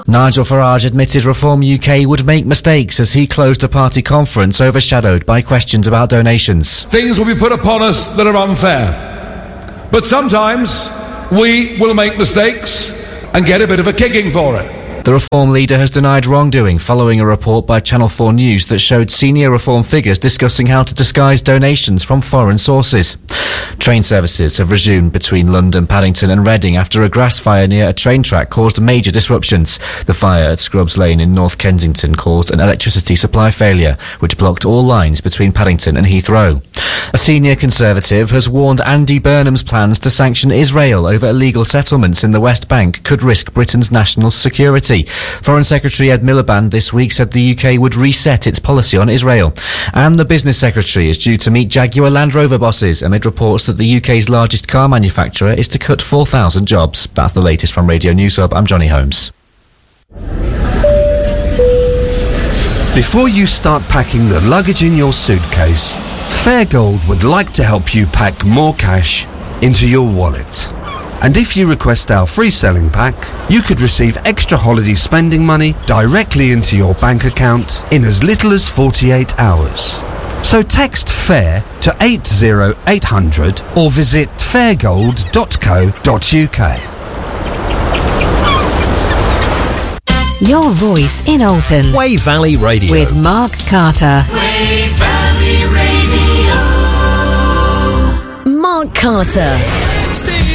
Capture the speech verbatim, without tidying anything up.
Nigel Farage admitted Reform U K would make mistakes as he closed a party conference overshadowed by questions about donations. Things will be put upon us that are unfair. But sometimes we will make mistakes and get a bit of a kicking for it. The Reform leader has denied wrongdoing following a report by Channel four News that showed senior Reform figures discussing how to disguise donations from foreign sources. Train services have resumed between London, Paddington and Reading after a grass fire near a train track caused major disruptions. The fire at Scrubs Lane in North Kensington caused an electricity supply failure, which blocked all lines between Paddington and Heathrow. A senior Conservative has warned Andy Burnham's plans to sanction Israel over illegal settlements in the West Bank could risk Britain's national security. Foreign Secretary Ed Miliband this week said the U K would reset its policy on Israel. And the Business Secretary is due to meet Jaguar Land Rover bosses amid reports that the U K's largest car manufacturer is to cut four thousand jobs. That's the latest from Radio News Hub. I'm Johnny Holmes. Before you start packing the luggage in your suitcase, Fairgold would like to help you pack more cash into your wallet. And if you request our free selling pack, you could receive extra holiday spending money directly into your bank account in as little as forty-eight hours. So text FAIR to eight zero eight hundred or visit fairgold dot co dot uk. Your voice in Alton. Wave Valley Radio. With Mark Carter. Wave Valley Radio. Mark Carter.